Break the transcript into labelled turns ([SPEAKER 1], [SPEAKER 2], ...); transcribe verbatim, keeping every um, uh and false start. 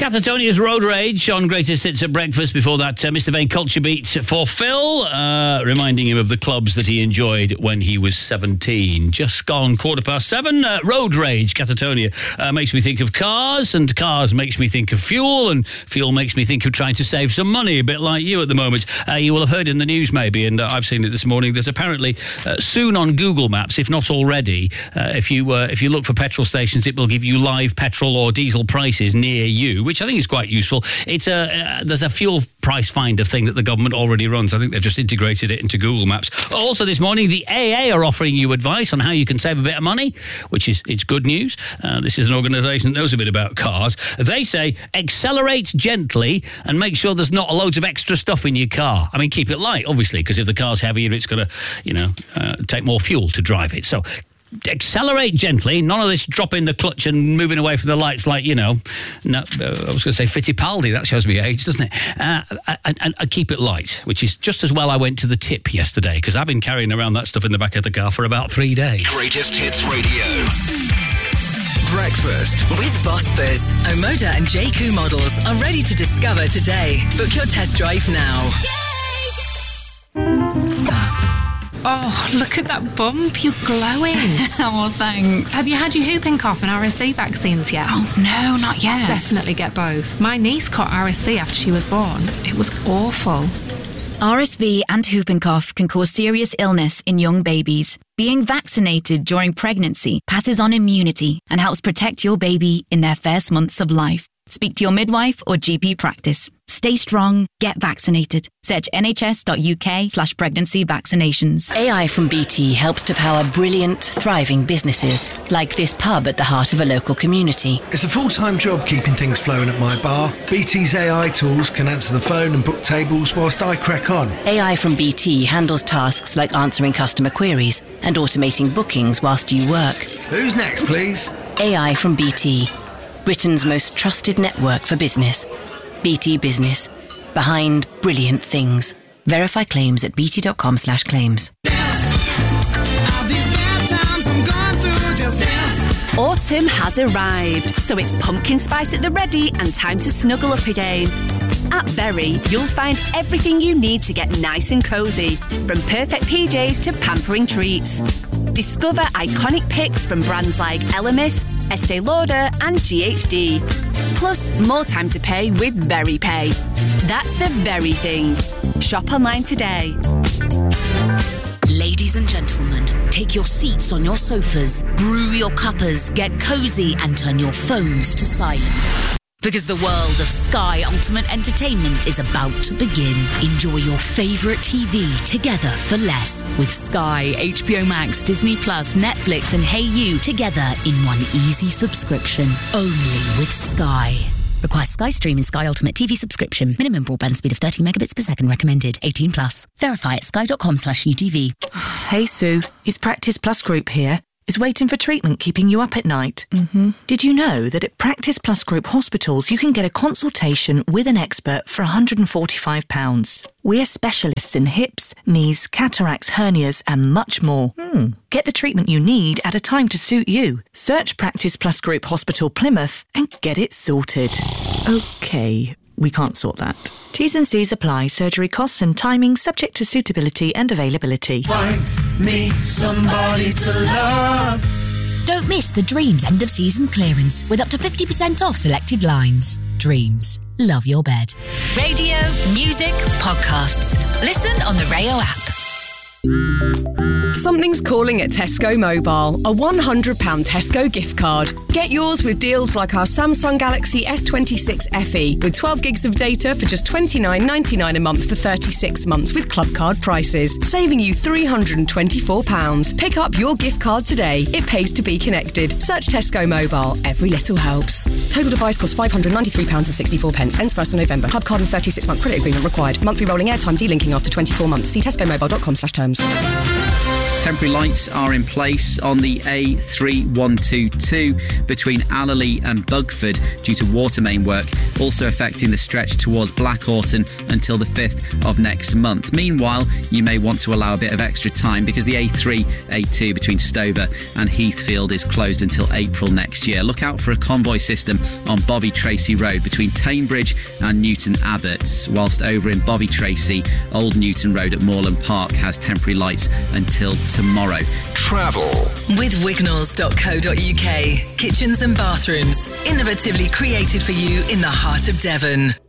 [SPEAKER 1] Catatonia's Road Rage on Greatest Hits at Breakfast. Before that, uh, Mister Vane Culture Beat for Phil, uh, reminding him of the clubs that he enjoyed when he was seventeen. Just gone quarter past seven. Uh, Road Rage, Catatonia, uh, makes me think of cars, and cars makes me think of fuel, and fuel makes me think of trying to save some money, a bit like you at the moment. Uh, you will have heard in the news maybe, and uh, I've seen it this morning, that apparently uh, soon on Google Maps, if not already, uh, if you uh, if you look for petrol stations, it will give you live petrol or diesel prices near you, which I think is quite useful. It's a uh, there's a fuel price finder thing that the government already runs. I think they've just integrated it into Google Maps. Also this morning, the A A are offering you advice on how you can save a bit of money, which is it's good news. Uh, this is an organisation that knows a bit about cars. They say accelerate gently and make sure there's not loads of extra stuff in your car. I mean, keep it light, obviously, because if the car's heavier, it's going to, you know, uh, take more fuel to drive it. So accelerate gently, none of this dropping the clutch and moving away from the lights like, you know, no, uh, I was going to say Fittipaldi, that shows me age, doesn't it? Uh, and, and, and keep it light, which is just as well I went to the tip yesterday, because I've been carrying around that stuff in the back of the car for about three days.
[SPEAKER 2] Greatest Hits Radio. Breakfast
[SPEAKER 3] with Vosper's. Omoda and J Q models are ready to discover today. Book your test drive now.
[SPEAKER 4] Oh, look at that bump. You're glowing.
[SPEAKER 5] Oh, thanks.
[SPEAKER 4] Have you had your whooping cough and R S V vaccines yet?
[SPEAKER 5] Oh, no, not yet.
[SPEAKER 4] Definitely get both. My niece caught R S V after she was born. It was awful.
[SPEAKER 6] R S V and whooping cough can cause serious illness in young babies. Being vaccinated during pregnancy passes on immunity and helps protect your baby in their first months of life. Speak to your midwife or G P practice. Stay strong, get vaccinated. Search nhs.uk slash pregnancy vaccinations.
[SPEAKER 7] A I from B T helps to power brilliant, thriving businesses, like this pub at the heart of a local community.
[SPEAKER 8] It's a full-time job keeping things flowing at my bar. B T's A I tools can answer the phone and book tables whilst I crack on.
[SPEAKER 7] A I from B T handles tasks like answering customer queries and automating bookings whilst you work.
[SPEAKER 8] Who's next, please?
[SPEAKER 7] A I from B T, Britain's most trusted network for business. B T Business. Behind brilliant things. Verify claims at bt.com slash claims.
[SPEAKER 9] Autumn has arrived, so it's pumpkin spice at the ready and time to snuggle up again. At Berry, you'll find everything you need to get nice and cosy, from perfect P Js to pampering treats. Discover iconic picks from brands like Elemis, Estee Lauder and G H D. Plus, more time to pay with Berry Pay. That's the very thing. Shop online today.
[SPEAKER 10] Ladies and gentlemen, take your seats on your sofas, brew your cuppers, get cosy and turn your phones to silent. Because the world of Sky Ultimate Entertainment is about to begin. Enjoy your favourite T V together for less. With Sky, H B O Max, Disney Plus, Netflix and Hey You together in one easy subscription. Only with Sky. Requires Sky Stream and Sky Ultimate T V subscription. Minimum broadband speed of thirty megabits per second recommended. eighteen plus. Verify at sky.com slash UTV.
[SPEAKER 11] Hey Sue, it's Practice Plus Group here. Is waiting for treatment keeping you up at night? Mm-hmm. Did you know that at Practice Plus Group hospitals you can get a consultation with an expert for one hundred forty-five pounds? We're specialists in hips, knees, cataracts, hernias and much more. Hmm. Get the treatment you need at a time to suit you. Search Practice Plus Group Hospital Plymouth and get it sorted. OK, we can't sort that. T's and C's apply. Surgery costs and timing subject to suitability and availability.
[SPEAKER 12] Find me somebody to love.
[SPEAKER 10] Don't miss the Dreams end of season clearance with up to fifty percent off selected lines. Dreams. Love your bed.
[SPEAKER 13] Radio, music, podcasts. Listen on the Rayo app.
[SPEAKER 14] Something's calling at Tesco Mobile. A one hundred pounds Tesco gift card. Get yours with deals like our Samsung Galaxy S twenty-six F E with twelve gigs of data for just twenty-nine ninety-nine a month for thirty-six months with club card prices, saving you three hundred twenty-four pounds. Pick up your gift card today. It pays to be connected. Search Tesco Mobile. Every little helps. Total device costs five hundred ninety-three pounds sixty-four. Ends first of November. Club card and thirty-six month credit agreement required. Monthly rolling airtime delinking after twenty-four months. See tesco mobile dot com slash terms.
[SPEAKER 2] Temporary lights are in place on the A three one two two between Allerley and Bugford due to water main work, also affecting the stretch towards Blackhorton until the fifth of next month. Meanwhile, you may want to allow a bit of extra time because the A three A two between Stover and Heathfield is closed until April next year. Look out for a convoy system on Bovey Tracy Road between Tamebridge and Newton Abbot, whilst over in Bovey Tracy, Old Newton Road at Moorland Park has temporary lights until tomorrow.
[SPEAKER 3] Travel with wignalls dot co dot uk. Kitchens and bathrooms, innovatively created for you in the heart of Devon.